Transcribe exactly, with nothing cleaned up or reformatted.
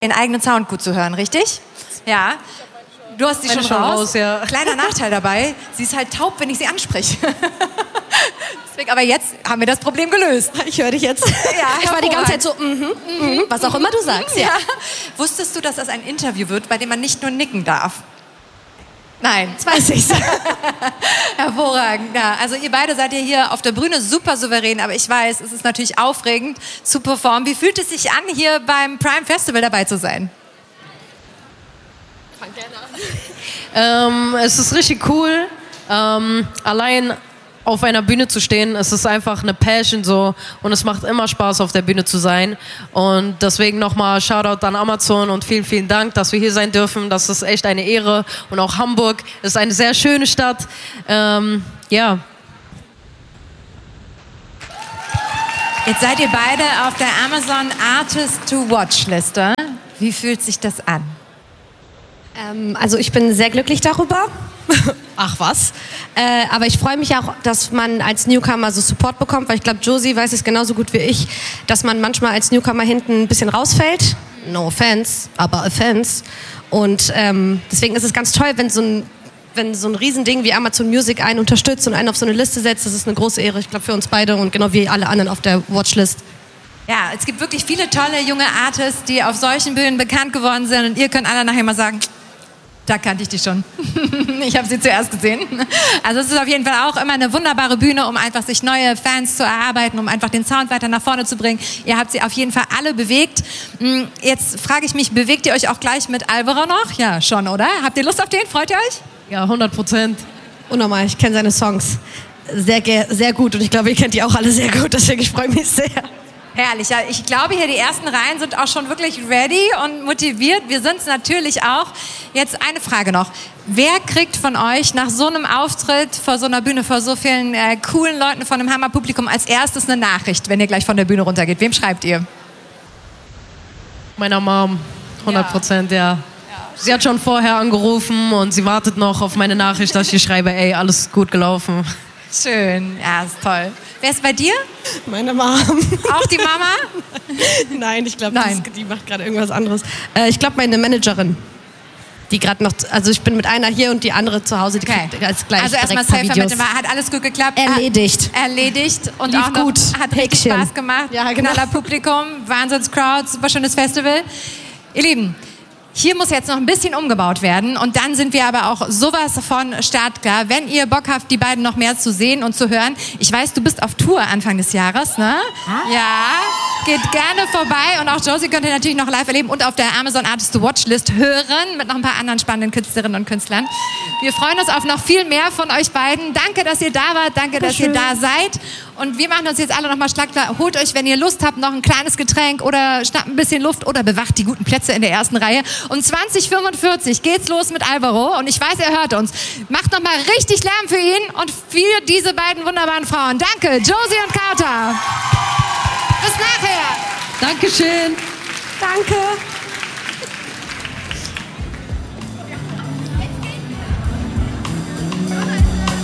den eigenen Sound gut zu hören, richtig? Ja. Du hast sie schon, schon raus. raus ja. Kleiner Nachteil dabei, sie ist halt taub, wenn ich sie anspreche. Deswegen, aber jetzt haben wir das Problem gelöst. Ich höre dich jetzt. Ja, ich war die ganze Zeit so, mhm, mhm, was auch immer du sagst. Ja. Ja. Wusstest du, dass das ein Interview wird, bei dem man nicht nur nicken darf? Nein, das weiß ich. Hervorragend. Ja, also ihr beide seid ja hier auf der Bühne super souverän, aber ich weiß, es ist natürlich aufregend zu performen. Wie fühlt es sich an, hier beim Prime Festival dabei zu sein? Fang gerne an. ähm, es ist richtig cool. Ähm, allein auf einer Bühne zu stehen, es ist einfach eine Passion so und es macht immer Spaß, auf der Bühne zu sein. Und deswegen nochmal Shoutout an Amazon und vielen, vielen Dank, dass wir hier sein dürfen. Das ist echt eine Ehre. Und auch Hamburg ist eine sehr schöne Stadt. Ähm, ja. Jetzt seid ihr beide auf der Amazon Artist to Watch Liste. Wie fühlt sich das an? Ähm, also ich bin sehr glücklich darüber. Ach was. Äh, aber ich freue mich auch, dass man als Newcomer so Support bekommt, weil ich glaube, Josie weiß es genauso gut wie ich, dass man manchmal als Newcomer hinten ein bisschen rausfällt. No offense, aber offense. Und ähm, deswegen ist es ganz toll, wenn so ein, wenn so ein Riesending wie Amazon Music einen unterstützt und einen auf so eine Liste setzt. Das ist eine große Ehre, ich glaube, für uns beide und genau wie alle anderen auf der Watchlist. Ja, es gibt wirklich viele tolle junge Artists, die auf solchen Bühnen bekannt geworden sind und ihr könnt alle nachher mal sagen, da kannte ich die schon. Ich habe sie zuerst gesehen. Also es ist auf jeden Fall auch immer eine wunderbare Bühne, um einfach sich neue Fans zu erarbeiten, um einfach den Sound weiter nach vorne zu bringen. Ihr habt sie auf jeden Fall alle bewegt. Jetzt frage ich mich, bewegt ihr euch auch gleich mit Alvaro noch? Ja, schon, oder? Habt ihr Lust auf den? Freut ihr euch? Ja, hundert Prozent. Unnormal, ich kenne seine Songs sehr, sehr gut und ich glaube, ihr kennt die auch alle sehr gut, deswegen ich freue mich sehr. Herrlich, ja, ich glaube hier die ersten Reihen sind auch schon wirklich ready und motiviert. Wir sind es natürlich auch. Jetzt eine Frage noch. Wer kriegt von euch nach so einem Auftritt vor so einer Bühne, vor so vielen äh, coolen Leuten, von einem Hammerpublikum als erstes eine Nachricht, wenn ihr gleich von der Bühne runtergeht? Wem schreibt ihr? Meiner Mom, hundert Prozent, ja. ja. Sie hat schon vorher angerufen und sie wartet noch auf meine Nachricht, dass ich schreibe, ey, alles gut gelaufen. Schön, ja, ist toll. Wer ist bei dir? Meine Mom. Auch die Mama? Nein, ich glaube, die macht gerade irgendwas anderes. Äh, ich glaube, meine Managerin. Die gerade noch, also ich bin mit einer hier und die andere zu Hause. Die okay. als gleich also erstmal safe vermitteln. Hat alles gut geklappt? Erledigt. Erledigt. Und Lief auch noch, gut. Hat richtig Häkchen. Spaß gemacht. Ja, genau. Knaller Publikum, Wahnsinns-Crowd, super schönes Festival. Ihr Lieben, hier muss jetzt noch ein bisschen umgebaut werden und dann sind wir aber auch sowas von startklar. Wenn ihr Bock habt, die beiden noch mehr zu sehen und zu hören. Ich weiß, du bist auf Tour Anfang des Jahres, ne? Ah. Ja, geht gerne vorbei und auch Josie könnt ihr natürlich noch live erleben und auf der Amazon Artist to Watch List hören mit noch ein paar anderen spannenden Künstlerinnen und Künstlern. Wir freuen uns auf noch viel mehr von euch beiden. Danke, dass ihr da wart, danke, dass ihr da seid. Und wir machen uns jetzt alle nochmal startklar. Holt euch, wenn ihr Lust habt, noch ein kleines Getränk oder schnappt ein bisschen Luft oder bewacht die guten Plätze in der ersten Reihe. Um zwanzig Uhr fünfundvierzig geht's los mit Alvaro und ich weiß, er hört uns. Macht nochmal richtig Lärm für ihn und für diese beiden wunderbaren Frauen. Danke, Josie und Carter. Bis nachher. Dankeschön. Danke.